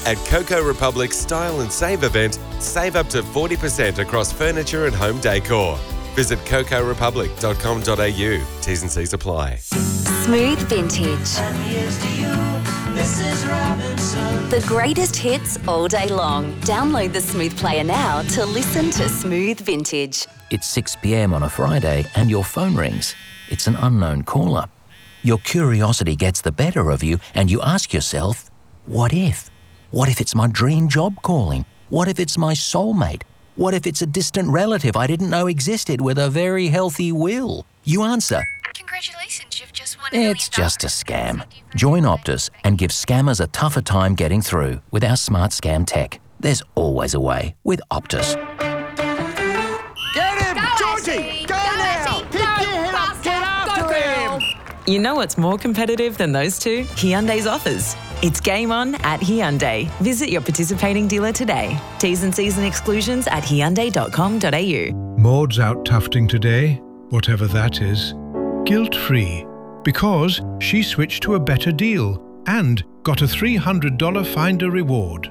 At Coco Republic's Style and Save event, save up to 40% across furniture and home decor. Visit cocorepublic.com.au. T's and C's apply. Smooth Vintage. And here's to you, Mrs. Robinson. The greatest hits all day long. Download the Smooth player now to listen to Smooth Vintage. It's 6 p.m. on a Friday and your phone rings. It's an unknown caller. Your curiosity gets the better of you and you ask yourself, what if? What if it's my dream job calling? What if it's my soulmate? What if it's a distant relative I didn't know existed with a very healthy will? You answer, congratulations, you've just won it's just a scam. Join Optus and give scammers a tougher time getting through with our smart scam tech. There's always a way with Optus. Get him! Georgie! Go now! Pick your head up! Get after him! You know what's more competitive than those two? Hyundai's offers. It's game on at Hyundai. Visit your participating dealer today. T's and C's and exclusions at hyundai.com.au. Maud's out tufting today, whatever that is, guilt-free, because she switched to a better deal and got a $300 Finder reward.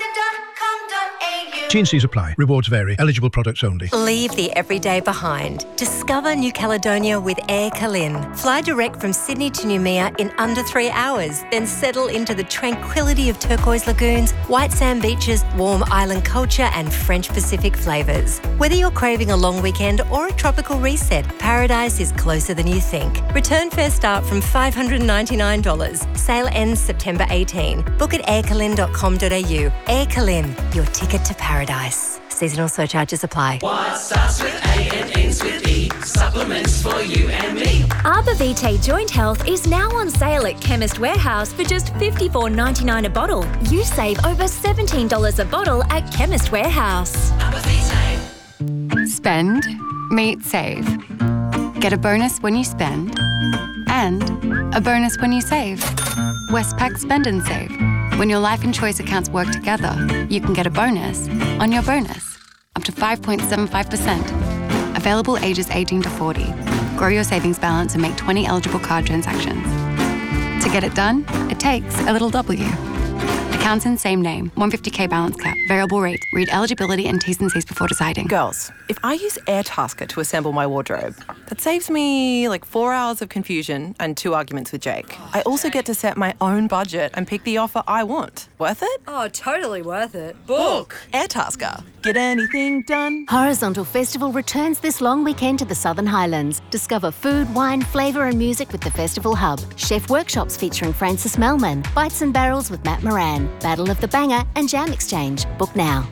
T&Cs apply. Rewards vary. Eligible products only. Leave the everyday behind. Discover New Caledonia with Air Calin. Fly direct from Sydney to Noumea in under 3 hours, then settle into the tranquility of turquoise lagoons, white sand beaches, warm island culture and French Pacific flavours. Whether you're craving a long weekend or a tropical reset, paradise is closer than you think. Return fare start from $599. Sale ends September 18. Book at aircalin.com.au. Air Calin, your ticket to paradise. Seasonal surcharges apply. What starts with A and ends with E? Supplements for you and me. Arbor Vitae Joint Health is now on sale at Chemist Warehouse for just $54.99 a bottle. You save over $17 a bottle at Chemist Warehouse. Arbor Vitae. Spend, meet, save. Get a bonus when you spend and a bonus when you save. Westpac Spend and Save. When your life and choice accounts work together, you can get a bonus on your bonus, up to 5.75%. Available ages 18 to 40. Grow your savings balance and make 20 eligible card transactions. To get it done, it takes a little W. Accounts in same name, 150k balance cap, variable rate. Read eligibility and T's and C's before deciding. Girls, if I use Airtasker to assemble my wardrobe, that saves me like 4 hours of confusion and 2 arguments with Jake. I also get to set my own budget and pick the offer I want. Worth it? Oh, totally worth it. Book Airtasker. Get anything done. Horizontal Festival returns this long weekend to the Southern Highlands. Discover food, wine, flavour and music with the Festival Hub. Chef workshops featuring Francis Melman. Bites and Barrels with Matt Moran. Battle of the Banger and Jam Exchange. Book now.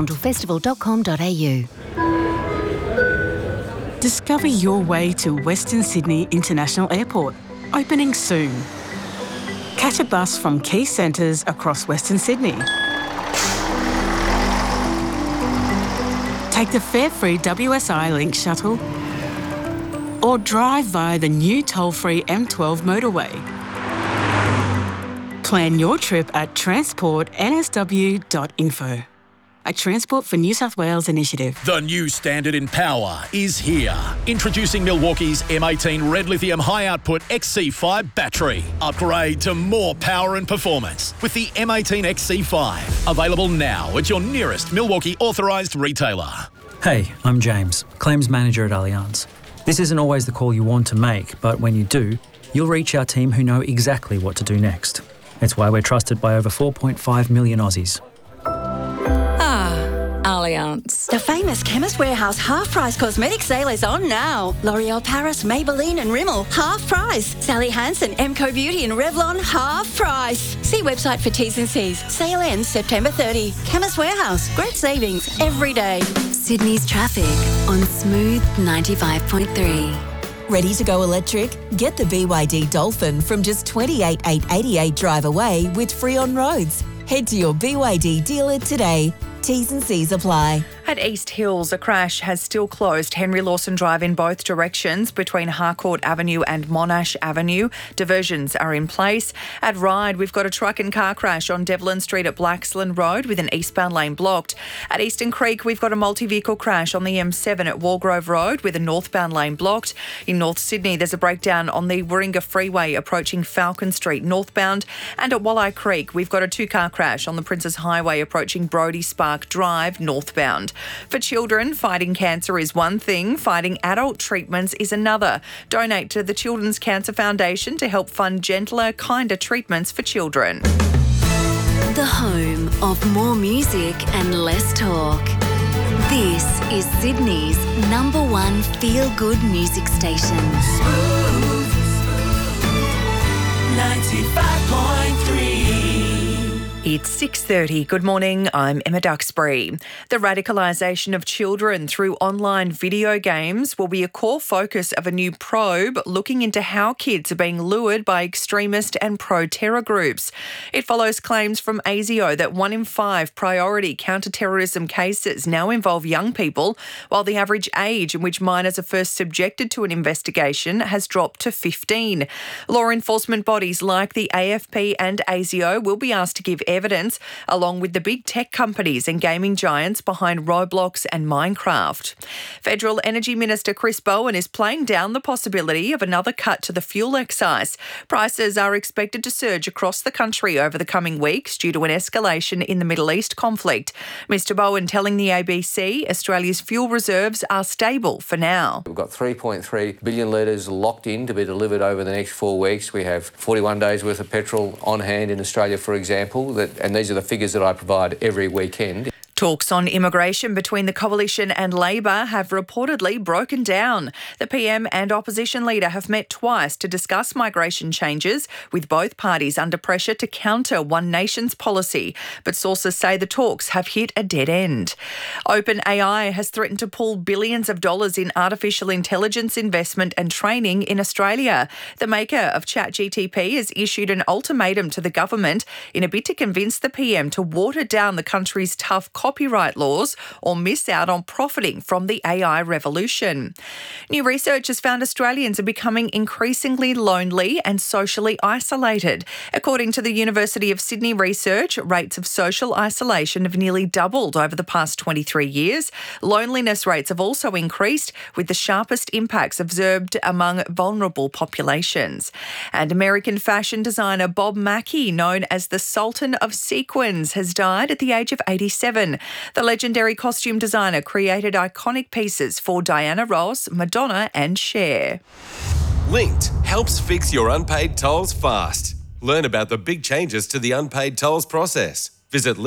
horizontalfestival.com.au. Discover your way to Western Sydney International Airport. Opening soon. Catch a bus from key centres across Western Sydney. Take the fare-free WSI Link shuttle or drive via the new toll-free M12 motorway. Plan your trip at transportnsw.info. A Transport for New South Wales initiative. The new standard in power is here. Introducing Milwaukee's M18 Red Lithium High Output XC5 battery. Upgrade to more power and performance with the M18 XC5. Available now at your nearest Milwaukee authorised retailer. Hey, I'm James, Claims Manager at Allianz. This isn't always the call you want to make, but when you do, you'll reach our team who know exactly what to do next. It's why we're trusted by over 4.5 million Aussies. Allianz. The famous Chemist Warehouse half-price cosmetic sale is on now. L'Oreal Paris, Maybelline and Rimmel, half price. Sally Hansen, Emco Beauty and Revlon, half price. See website for T's and C's. Sale ends September 30. Chemist Warehouse, great savings every day. Sydney's traffic on Smooth 95.3. Ready to go electric? Get the BYD Dolphin from just $28,888 drive away with free on roads. Head to your BYD dealer today. T's and C's apply. At East Hills, a crash has still closed Henry Lawson Drive in both directions between Harcourt Avenue and Monash Avenue. Diversions are in place. At Ryde, we've got a truck and car crash on Devlin Street at Blacksland Road with an eastbound lane blocked. At Eastern Creek, we've got a multi-vehicle crash on the M7 at Walgrove Road with a northbound lane blocked. In North Sydney, there's a breakdown on the Warringah Freeway approaching Falcon Street northbound. And at Walleye Creek, we've got a two-car crash on the Princes Highway approaching Brodie Spark Drive northbound. For children, fighting cancer is one thing, fighting adult treatments is another. Donate to the Children's Cancer Foundation to help fund gentler, kinder treatments for children. The home of more music and less talk. This is Sydney's #1 feel-good music station. 95.3. It's 6:30. Good morning, I'm Emma Duxbury. The radicalisation of children through online video games will be a core focus of a new probe looking into how kids are being lured by extremist and pro-terror groups. It follows claims from ASIO that 1 in 5 priority counter-terrorism cases now involve young people, while the average age in which minors are first subjected to an investigation has dropped to 15. Law enforcement bodies like the AFP and ASIO will be asked to give evidence, along with the big tech companies and gaming giants behind Roblox and Minecraft. Federal Energy Minister Chris Bowen is playing down the possibility of another cut to the fuel excise. Prices are expected to surge across the country over the coming weeks due to an escalation in the Middle East conflict. Mr Bowen telling the ABC Australia's fuel reserves are stable for now. We've got 3.3 billion litres locked in to be delivered over the next 4 weeks. We have 41 days worth of petrol on hand in Australia, for example, and these are the figures that I provide every weekend. Talks on immigration between the Coalition and Labor have reportedly broken down. The PM and opposition leader have met twice to discuss migration changes, with both parties under pressure to counter One Nation's policy. But sources say the talks have hit a dead end. OpenAI has threatened to pull billions of dollars in artificial intelligence investment and training in Australia. The maker of ChatGPT has issued an ultimatum to the government in a bid to convince the PM to water down the country's tough copyright laws or miss out on profiting from the AI revolution. New research has found Australians are becoming increasingly lonely and socially isolated. According to the University of Sydney research, rates of social isolation have nearly doubled over the past 23 years. Loneliness rates have also increased, with the sharpest impacts observed among vulnerable populations. And American fashion designer Bob Mackie, known as the Sultan of Sequins, has died at the age of 87. The legendary costume designer created iconic pieces for Diana Ross, Madonna and Cher. Linked helps fix your unpaid tolls fast. Learn about the big changes to the unpaid tolls process. Visit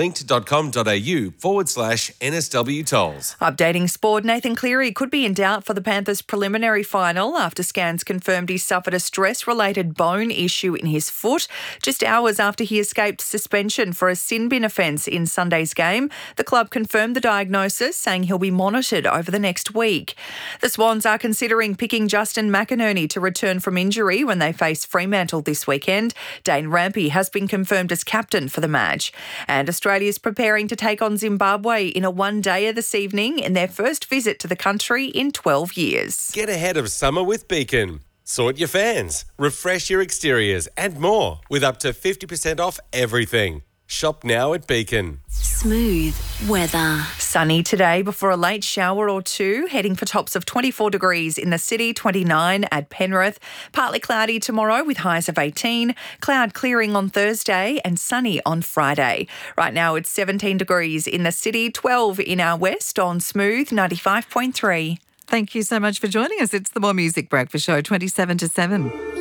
linked.com.au/NSW tolls. Updating sport, Nathan Cleary could be in doubt for the Panthers' preliminary final after scans confirmed he suffered a stress-related bone issue in his foot. Just hours after he escaped suspension for a sin bin offence in Sunday's game, the club confirmed the diagnosis, saying he'll be monitored over the next week. The Swans are considering picking Justin McInerney to return from injury when they face Fremantle this weekend. Dane Rampey has been confirmed as captain for the match. And Australia is preparing to take on Zimbabwe in a one-dayer this evening in their first visit to the country in 12 years. Get ahead of summer with Beacon. Sort your fans, refresh your exteriors and more with up to 50% off everything. Shop now at Beacon. Smooth weather. Sunny today before a late shower or two, heading for tops of 24 degrees in the city, 29 at Penrith. Partly cloudy tomorrow with highs of 18. Cloud clearing on Thursday and sunny on Friday. Right now it's 17 degrees in the city, 12 in our west on Smooth 95.3. Thank you so much for joining us. It's the More Music Breakfast Show, 27 to 7.